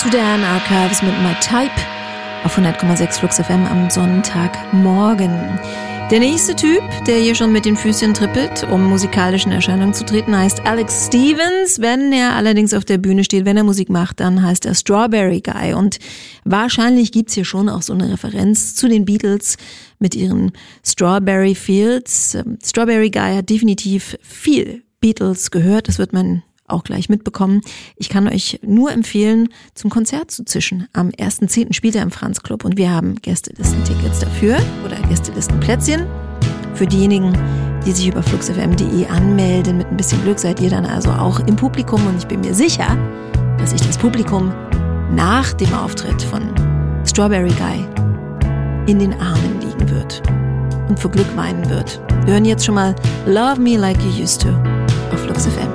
zu Dan Archives mit My Type auf 100,6 Flux FM am Sonntagmorgen. Der nächste Typ, der hier schon mit den Füßchen trippelt, um musikalisch in Erscheinung zu treten, heißt Alex Stevens. Wenn er allerdings auf der Bühne steht, wenn er Musik macht, dann heißt er Strawberry Guy. Und wahrscheinlich gibt's hier schon auch so eine Referenz zu den Beatles mit ihren Strawberry Fields. Strawberry Guy hat definitiv viel Beatles gehört, das wird man auch gleich mitbekommen. Ich kann euch nur empfehlen, zum Konzert zu zischen. Am 1.10. spielt er im Franz Club und wir haben Gästelistentickets dafür oder Gästelistenplätzchen. Für diejenigen, die sich über fluxfm.de anmelden, mit ein bisschen Glück seid ihr dann also auch im Publikum und ich bin mir sicher, dass sich das Publikum nach dem Auftritt von Strawberry Guy in den Armen liegen wird und vor Glück weinen wird. Wir hören jetzt schon mal Love Me Like You Used To auf Flux FM.